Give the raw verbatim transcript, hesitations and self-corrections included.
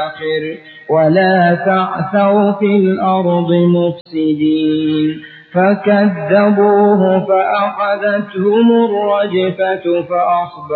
الآخر ولا تعثوا في الأرض مفسدين فكذبوه فأخذتهم الرجفة فأصبحوا